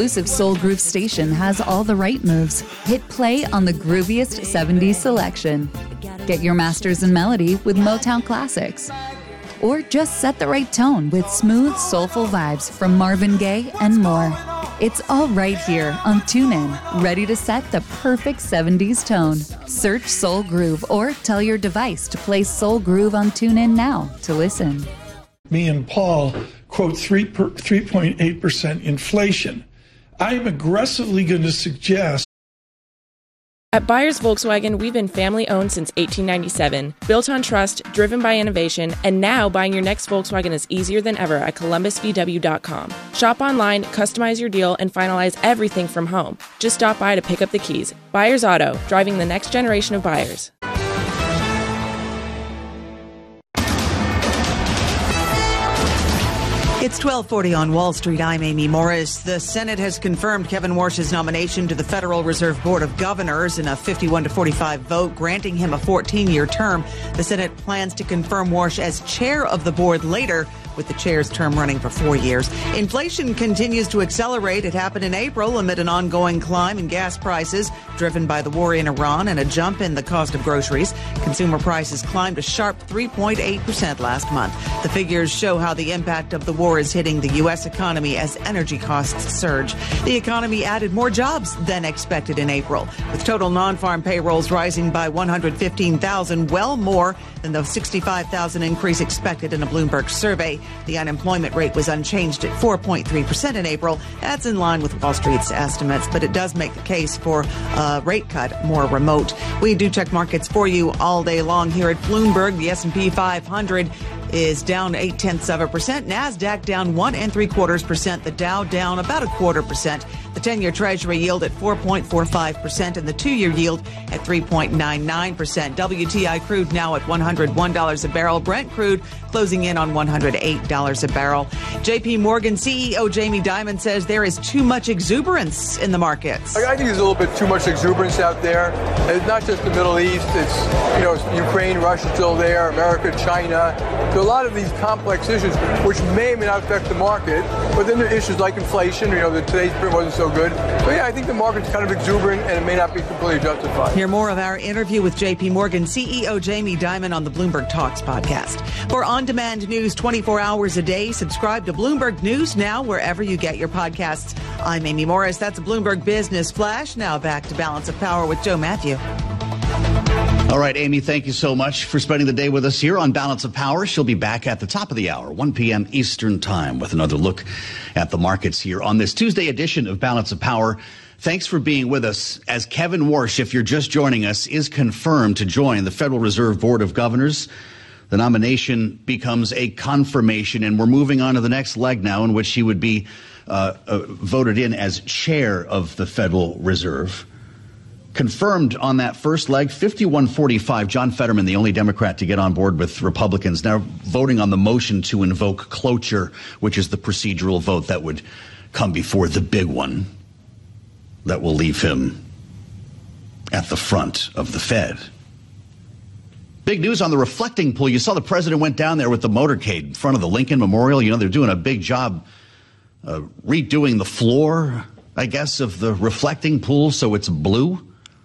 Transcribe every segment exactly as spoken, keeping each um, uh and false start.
exclusive Soul Groove station has all the right moves. Hit play on the grooviest seventies selection. Get your masters in melody with Motown classics. Or just set the right tone with smooth, soulful vibes from Marvin Gaye and more. It's all right here on TuneIn, ready to set the perfect seventies tone. Search Soul Groove or tell your device to play Soul Groove on TuneIn now to listen. Me and Paul quote three point eight percent inflation. I am aggressively going to suggest. At Byers Volkswagen, we've been family-owned since eighteen ninety-seven, built on trust, driven by innovation, and now buying your next Volkswagen is easier than ever at Columbus V W dot com. Shop online, customize your deal, and finalize everything from home. Just stop by to pick up the keys. Byers Auto, driving the next generation of buyers. It's twelve forty on Wall Street. I'm Amy Morris. The Senate has confirmed Kevin Warsh's nomination to the Federal Reserve Board of Governors in a fifty-one to forty-five vote, granting him a fourteen-year term. The Senate plans to confirm Warsh as chair of the board later, with the chair's term running for four years. Inflation continues to accelerate. It happened in April amid an ongoing climb in gas prices, driven by the war in Iran and a jump in the cost of groceries. Consumer prices climbed a sharp three point eight percent last month. The figures show how the impact of the war is hitting the U S economy as energy costs surge. The economy added more jobs than expected in April, with total non-farm payrolls rising by one hundred fifteen thousand, well more than the sixty-five thousand increase expected in a Bloomberg survey. The unemployment rate was unchanged at four point three percent in April. That's in line with Wall Street's estimates, but it does make the case for a rate cut more remote. We do check markets for you all day long here at Bloomberg. The S and P five hundred is down eight tenths of a percent. NASDAQ down one and three quarters percent. The Dow down about a quarter percent. The ten-year Treasury yield at four point four five percent and the two-year yield at three point nine nine percent. W T I crude now at one hundred one dollars a barrel. Brent crude closing in on one hundred eight dollars a barrel. J P Morgan C E O Jamie Dimon says there is too much exuberance in the markets. I think there's a little bit too much exuberance out there. It's not just the Middle East. It's, you know, Ukraine, Russia still there, America, China. There are a lot of these complex issues which may or may not affect the market, but then there are issues like inflation. You know, the, today's print wasn't so good. But yeah, I think the market's kind of exuberant and it may not be completely justified. Hear more of our interview with J P Morgan C E O Jamie Dimon on the Bloomberg Talks podcast. For on-demand news twenty-four hours a day, subscribe to Bloomberg News now wherever you get your podcasts. I'm Amy Morris. That's a Bloomberg Business Flash. Now back to Balance of Power with Joe Matthew. All right, Amy, thank you so much for spending the day with us here on Balance of Power. She'll be back at the top of the hour, one p.m. Eastern Time, with another look at the markets here on this Tuesday edition of Balance of Power. Thanks for being with us as Kevin Warsh, if you're just joining us, is confirmed to join the Federal Reserve Board of Governors. The nomination becomes a confirmation, and we're moving on to the next leg now in which he would be uh, uh, voted in as chair of the Federal Reserve. Confirmed on that first leg, fifty-one forty-five. John Fetterman, the only Democrat to get on board with Republicans, now voting on the motion to invoke cloture, which is the procedural vote that would come before the big one that will leave him at the front of the Fed. Big news on the reflecting pool. You saw the president went down there with the motorcade in front of the Lincoln Memorial. You know, they're doing a big job uh, redoing the floor, I guess, of the reflecting pool so it's blue.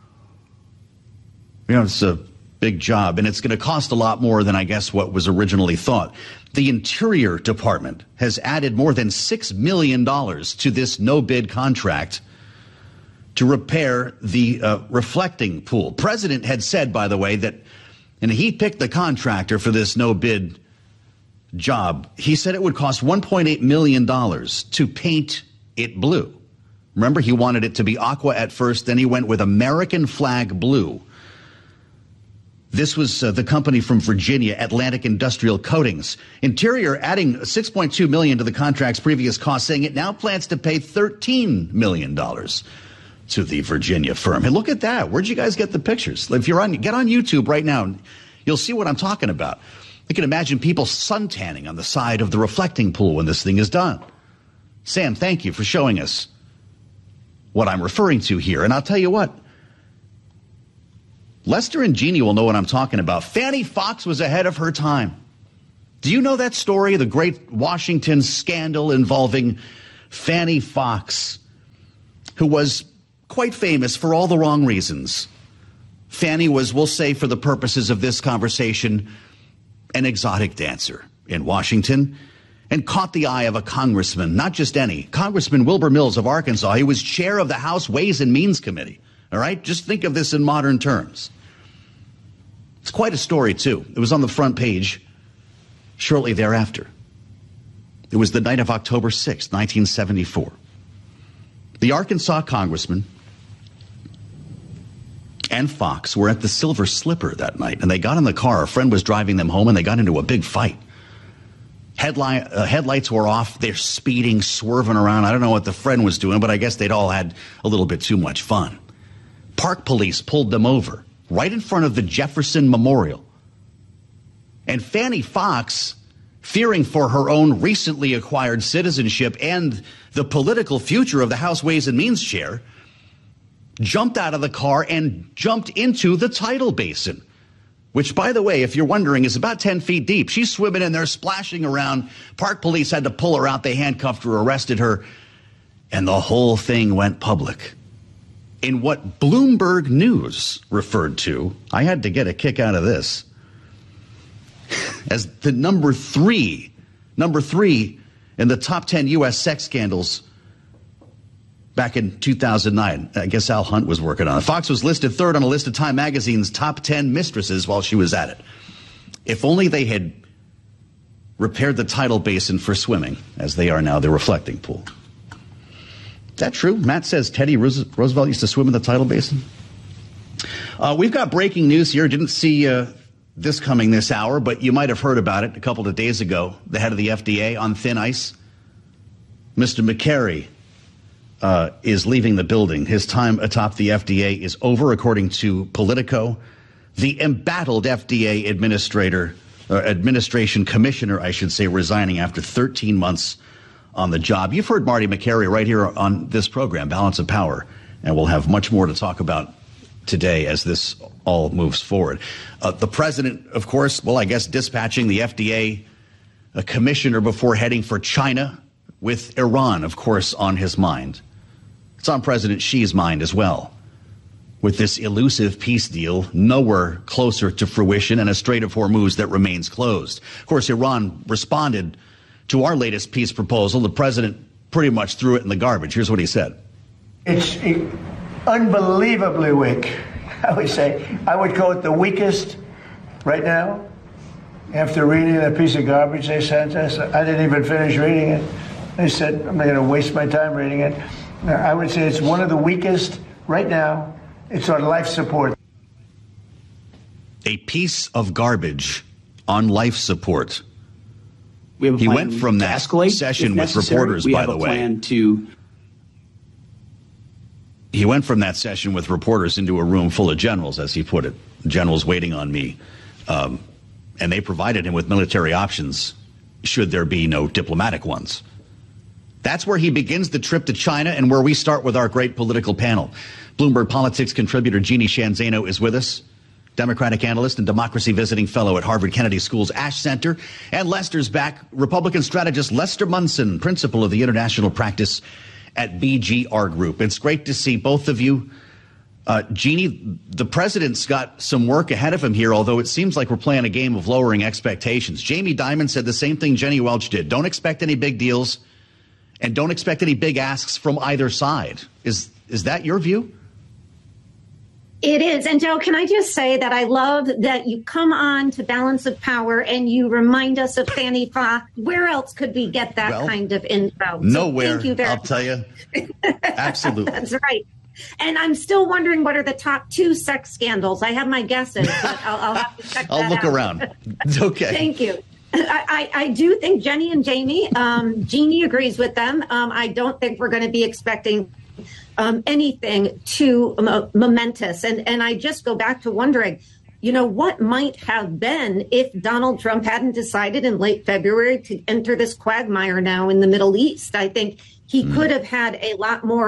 You know, it's a big job, and it's going to cost a lot more than, I guess, what was originally thought. The Interior Department has added more than six million dollars to this no-bid contract to repair the uh, reflecting pool. President had said, by the way, that, and he picked the contractor for this no-bid job. He said it would cost one point eight million dollars to paint it blue. Remember, he wanted it to be aqua at first, then he went with American flag blue. This was uh, the company from Virginia, Atlantic Industrial Coatings. Interior adding six point two million dollars to the contract's previous cost, saying it now plans to pay thirteen million dollars to the Virginia firm. Hey, look at that. Where'd you guys get the pictures? If you're on, get on YouTube right now. You'll see what I'm talking about. You can imagine people suntanning on the side of the reflecting pool when this thing is done. Sam, thank you for showing us what I'm referring to here. And I'll tell you what, Lester and Jeannie will know what I'm talking about. Fannie Fox was ahead of her time. Do you know that story, the great Washington scandal involving Fannie Fox? who was quite famous for all the wrong reasons. Fanny was, we'll say for the purposes of this conversation, an exotic dancer in Washington, and caught the eye of a congressman, not just any, Congressman Wilbur Mills of Arkansas. He was chair of the House Ways and Means Committee. All right, just think of this in modern terms. It's quite a story, too. It was on the front page shortly thereafter. It was the night of October sixth, nineteen seventy-four. The Arkansas congressman and Fox were at the Silver Slipper that night, and they got in the car. A friend was driving them home, and they got into a big fight. Headlight, uh, headlights were off. They're speeding, swerving around. I don't know what the friend was doing, but I guess they'd all had a little bit too much fun. Park police pulled them over right in front of the Jefferson Memorial. And Fanny Fox, fearing for her own recently acquired citizenship and the political future of the House Ways and Means chair, jumped out of the car and jumped into the tidal basin, which, by the way, if you're wondering, is about ten feet deep. She's swimming in there, splashing around. Park police had to pull her out. They handcuffed her, arrested her, and the whole thing went public. In what Bloomberg News referred to, I had to get a kick out of this, as the number three, number three in the top ten U S sex scandals back in two thousand nine. I guess Al Hunt was working on it. Fox was listed third on a list of Time Magazine's top ten mistresses while she was at it. If only they had repaired the tidal basin for swimming, as they are now the reflecting pool. Is that true? Matt says Teddy Roosevelt used to swim in the tidal basin. Uh, we've got breaking news here. Didn't see uh, this coming this hour, but you might have heard about it a couple of days ago. The head of the F D A on thin ice, Mister McCary, uh, is leaving the building. His time atop the F D A is over, according to Politico. The embattled F D A administrator, uh, administration commissioner, I should say, resigning after thirteen months on the job. You've heard Marty McCary right here on this program, Balance of Power, and we'll have much more to talk about today as this all moves forward. Uh, the president, of course, well, I guess dispatching the F D A a commissioner before heading for China, with Iran, of course, on his mind. It's on President Xi's mind as well, with this elusive peace deal nowhere closer to fruition and a Strait of Hormuz that remains closed. Of course, Iran responded to our latest peace proposal. The president pretty much threw it in the garbage. Here's what he said. It's unbelievably weak, I would say. I would call it the weakest right now. After reading that piece of garbage they sent us, I didn't even finish reading it. They said, I'm not going to waste my time reading it. I would say it's one of the weakest right now. It's on life support. A piece of garbage on life support. We have a he plan went from to that escalate session with reporters, we by have the a way. Plan to He went from that session with reporters into a room full of generals, as he put it. Generals waiting on me. Um, and they provided him with military options should there be no diplomatic ones. That's where he begins the trip to China and where we start with our great political panel. Bloomberg Politics contributor Jeannie Sheehan Zaino is with us, Democratic analyst and democracy visiting fellow at Harvard Kennedy School's Ash Center. And Lester's back, Republican strategist Lester Munson, principal of the international practice at B G R Group. It's great to see both of you. Uh, Jeannie, the president's got some work ahead of him here, although it seems like we're playing a game of lowering expectations. Jamie Dimon said the same thing Jenny Welch did. Don't expect any big deals and don't expect any big asks from either side. Is is that your view? It is. And Joe, can I just say that I love that you come on to Balance of Power and you remind us of Fanny Fox. Where else could we get that well, kind of info? Nowhere, so thank you very I'll much. tell you. Absolutely. That's right. And I'm still wondering what are the top two sex scandals. I have my guesses, but I'll, I'll have to check I'll that look out. around. Okay. Thank you. I, I, I do think Jenny and Jamie, um, Jeannie agrees with them. Um, I don't think we're going to be expecting um, anything too mo- momentous. And, and I just go back to wondering, you know, what might have been if Donald Trump hadn't decided in late February to enter this quagmire now in the Middle East. I think he mm. could have had a lot more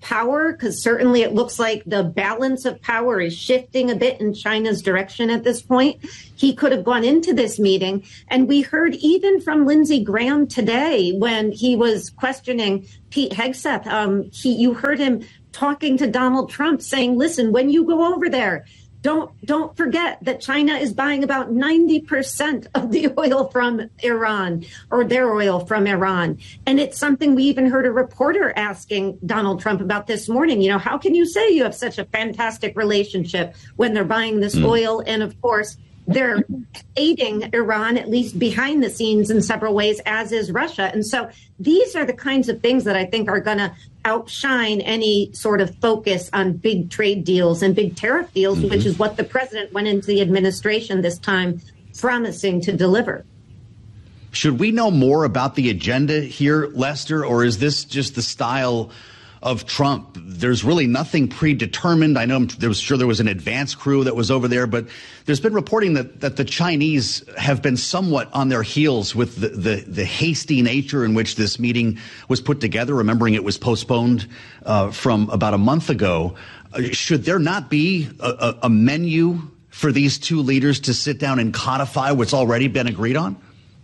power, because certainly it looks like the balance of power is shifting a bit in China's direction at this point. He could have gone into this meeting. And we heard even from Lindsey Graham today when he was questioning Pete Hegseth, um, he, you heard him talking to Donald Trump saying, listen, when you go over there, Don't don't forget that China is buying about ninety percent of the oil from Iran, or their oil from Iran. And it's something we even heard a reporter asking Donald Trump about this morning. You know, how can you say you have such a fantastic relationship when they're buying this mm. oil? And of course, they're aiding Iran, at least behind the scenes in several ways, as is Russia. And so these are the kinds of things that I think are going to outshine any sort of focus on big trade deals and big tariff deals, mm-hmm. which is what the president went into the administration this time promising to deliver. Should we know more about the agenda here, Lester, or is this just the style of Trump? There's really nothing predetermined. I know there was sure there was an advance crew that was over there, but there's been reporting that, that the Chinese have been somewhat on their heels with the, the, the hasty nature in which this meeting was put together, remembering it was postponed uh, from about a month ago. Uh, should there not be a, a, a menu for these two leaders to sit down and codify what's already been agreed on?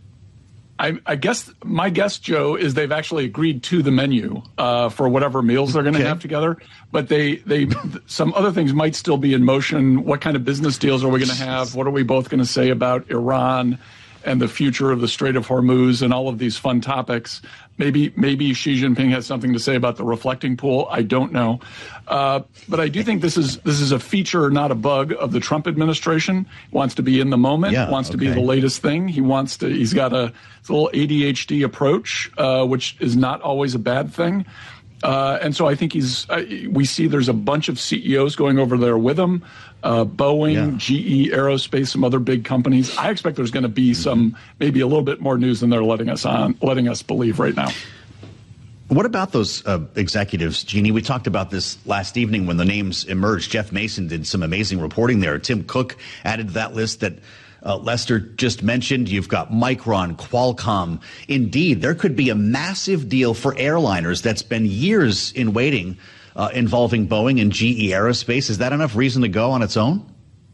I, I guess my guess, Joe, is they've actually agreed to the menu uh, for whatever meals they're going to okay. have together. But they, they, some other things might still be in motion. What kind of business deals are we going to have? What are we both going to say about Iran and the future of the Strait of Hormuz and all of these fun topics? Maybe, maybe Xi Jinping has something to say about the reflecting pool. I don't know. Uh, but I do think this is this is a feature, not a bug, of the Trump administration. He wants to be in the moment, yeah, wants okay. to be the latest thing. He wants to, he's got a, a little A D H D approach, uh, which is not always a bad thing. Uh, and so I think he's, uh, we see there's a bunch of C E Os going over there with him, uh, Boeing, yeah. G E Aerospace, some other big companies. I expect there's going to be some, maybe a little bit more news than they're letting us on, letting us believe right now. What about those uh, executives, Jeannie? We talked about this last evening when the names emerged. Jeff Mason did some amazing reporting there. Tim Cook added to that list that Uh, Lester just mentioned. You've got Micron, Qualcomm. Indeed, there could be a massive deal for airliners that's been years in waiting uh, involving Boeing and G E Aerospace. Is that enough reason to go on its own?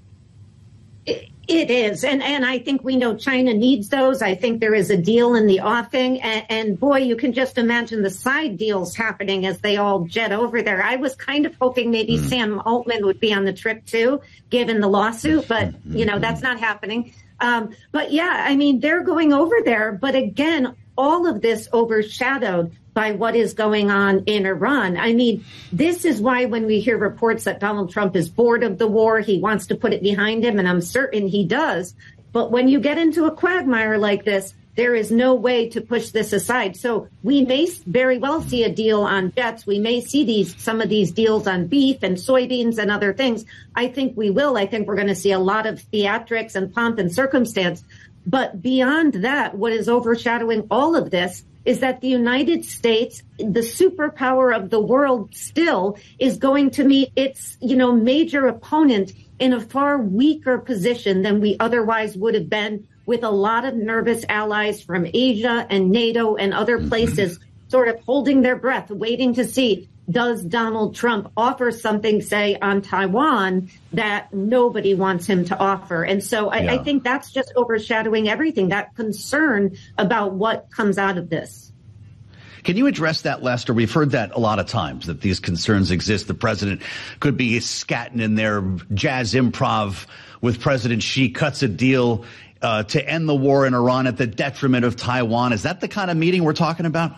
It, it is. And, and I think we know China needs those. I think there is a deal in the offing. And, and boy, you can just imagine the side deals happening as they all jet over there. I was kind of hoping maybe mm. Sam Altman would be on the trip, too, given the lawsuit. But, you know, that's not happening. Um, but, yeah, I mean, they're going over there. But again, all of this overshadowed by what is going on in Iran. I mean, this is why when we hear reports that Donald Trump is bored of the war, he wants to put it behind him, and I'm certain he does. But when you get into a quagmire like this, there is no way to push this aside. So we may very well see a deal on jets. We may see these some of these deals on beef and soybeans and other things. I think we will. I think we're going to see a lot of theatrics and pomp and circumstance. But beyond that, what is overshadowing all of this is that the United States, the superpower of the world, still is going to meet its, you know, major opponent in a far weaker position than we otherwise would have been, with a lot of nervous allies from Asia and NATO and other places sort of holding their breath, waiting to see, does Donald Trump offer something, say, on Taiwan that nobody wants him to offer? And so I, yeah. I think that's just overshadowing everything, that concern about what comes out of this. Can you address that, Lester? We've heard that a lot of times, that these concerns exist. The president could be scatting in their jazz improv with President Xi, cuts a deal uh, to end the war in Iran at the detriment of Taiwan. Is that the kind of meeting we're talking about?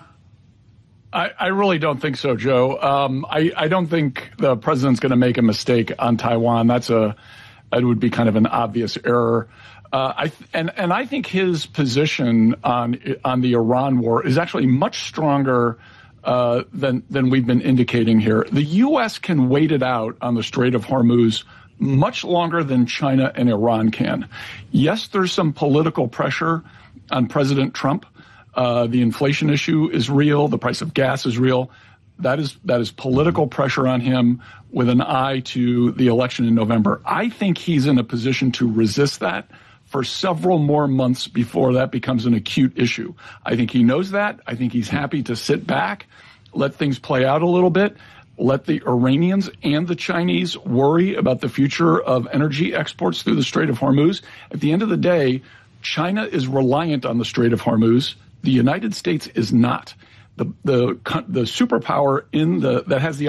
I, I really don't think so, Joe. Um, I, I don't think the president's going to make a mistake on Taiwan. That's a, that would be kind of an obvious error. Uh, I and and I think his position on on the Iran war is actually much stronger uh, than than we've been indicating here. The U S can wait it out on the Strait of Hormuz much longer than China and Iran can. Yes, there's some political pressure on President Trump. Uh, the inflation issue is real. The price of gas is real. That is that is political pressure on him with an eye to the election in November. I think he's in a position to resist that for several more months before that becomes an acute issue. I think he knows that. I think he's happy to sit back, let things play out a little bit. let the Iranians and the Chinese worry about the future of energy exports through the Strait of Hormuz. At the end of the day, China is reliant on the Strait of Hormuz. The United States is not. The the the superpower in the that has the